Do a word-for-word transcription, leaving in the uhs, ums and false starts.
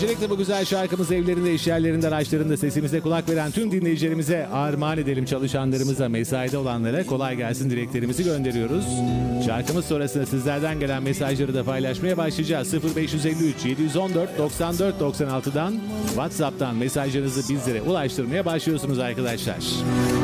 Öncelikle bu güzel şarkımızı evlerinde, iş yerlerinde, araçlarında sesimize kulak veren tüm dinleyicilerimize armağan edelim. Çalışanlarımıza, mesaide olanlara kolay gelsin dileklerimizi gönderiyoruz. Şarkımız sonrasında sizlerden gelen mesajları da paylaşmaya başlayacağız. sıfır beş yüz elli üç yedi yüz on dört doksan dört doksan altıdan WhatsApp'tan mesajlarınızı bizlere ulaştırmaya başlıyorsunuz arkadaşlar.